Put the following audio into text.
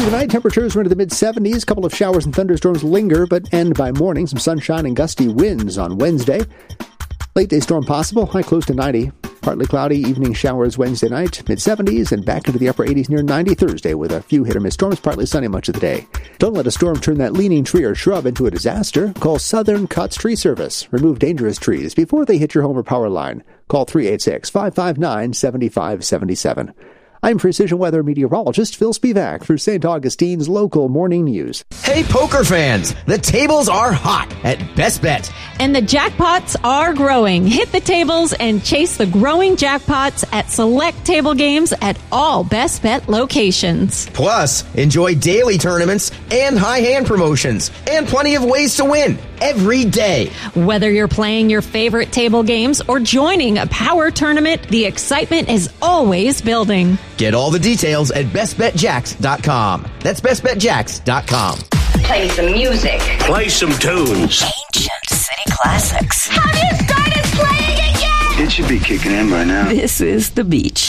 Through the night, temperatures run to the mid-70s. A couple of showers and thunderstorms linger, but end by morning. Some sunshine and gusty winds on Wednesday. Late day storm possible, high close to 90. Partly cloudy, evening showers Wednesday night, mid-70s, and back into the upper 80s near 90 Thursday with a few hit-or-miss storms, partly sunny much of the day. Don't let a storm turn that leaning tree or shrub into a disaster. Call Southern Cuts Tree Service. Remove dangerous trees before they hit your home or power line. Call 386-559-7577. I'm Precision Weather meteorologist Phil Spivak for St. Augustine's local morning news. Hey, poker fans! The tables are hot at Best Bet. And the jackpots are growing. Hit the tables and chase the growing jackpots at select table games at all Best Bet locations. Plus, enjoy daily tournaments and high hand promotions and plenty of ways to win every day. Whether you're playing your favorite table games or joining a power tournament, the excitement is always building. Get all the details at bestbetjacks.com. That's bestbetjacks.com. Play some music. Play some tunes. Ancient city classics. Have you started playing it yet? It should be kicking in by now. This is The Beach.